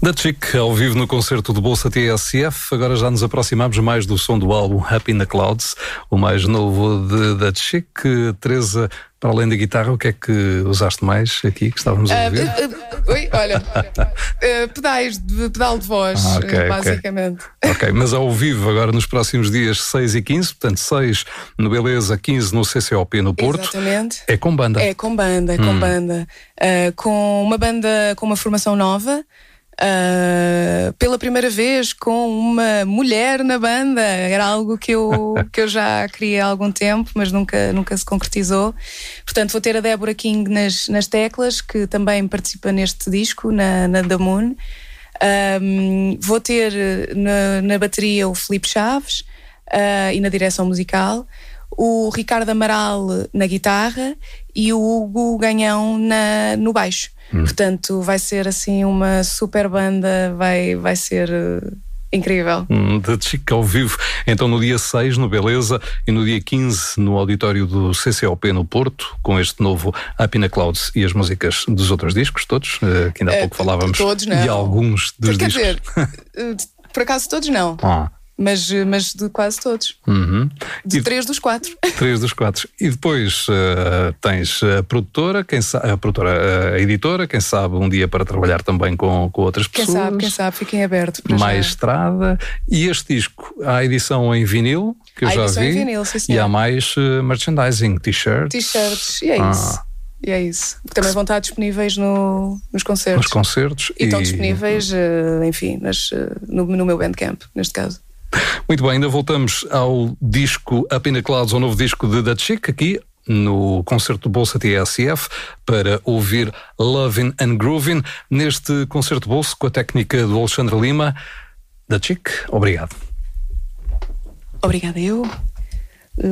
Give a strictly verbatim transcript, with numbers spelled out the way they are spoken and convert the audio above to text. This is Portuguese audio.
Da Chick, ao vivo no concerto do Bolsa T S F. Agora já nos aproximamos mais do som do álbum Up in the Clouds, o mais novo de da Chick. Teresa, para além da guitarra, o que é que usaste mais aqui que estávamos a ouvir? Uh, uh, uh, oi, olha, uh, pedais de, pedal de voz, ah, okay, basicamente. Okay. ok, mas ao vivo agora nos próximos dias seis e quinze, portanto seis no Beleza, quinze no C C O P no Porto. Exatamente. É com banda. É com banda, é com hum. banda. Uh, com uma banda com uma formação nova. Uh, pela primeira vez com uma mulher na banda. Era algo que eu, que eu já queria há algum tempo, mas nunca, nunca se concretizou. Portanto, vou ter a Débora King nas, nas teclas, que também participa neste disco, na, na The Moon. Um, vou ter na, na bateria o Filipe Chaves uh, e na direção musical, o Ricardo Amaral na guitarra e o Hugo Ganhão na, no baixo. Hum. Portanto, vai ser assim uma super banda, vai, vai ser uh, incrível. Hum, da Chick ao vivo, então no dia seis no Beleza e no dia quinze no auditório do C C O P no Porto, com este novo Up in the Clouds e as músicas dos outros discos, todos, uh, que ainda há pouco uh, falávamos todos, de alguns dos Quer discos. Quer dizer, por acaso todos não. Ah. Mas, mas de quase todos. Uhum. De e, três dos quatro. Três dos quatro. E depois uh, tens a produtora, quem sabe, a produtora, a editora, quem sabe um dia para trabalhar também com, com outras quem pessoas. Quem sabe, quem sabe, fiquem abertos para mais já. estrada. E este disco, há a edição em vinil, que eu há já vi. Em vinil, sim, sim. E há mais uh, merchandising, t-shirts. T-shirts, e é ah. isso. E é isso. Também vão estar disponíveis no, nos concertos. Nos concertos. E, e... estão disponíveis, uh, enfim, nas, uh, no, no meu Bandcamp, neste caso. Muito bem, ainda voltamos ao disco Up in the Clouds, ao novo disco de da Chick, aqui no concerto do Bolsa T S F, para ouvir Lovin' and Groovin', neste concerto Bolsa com a técnica do Alexandre Lima. Da Chick, obrigado. Obrigada eu.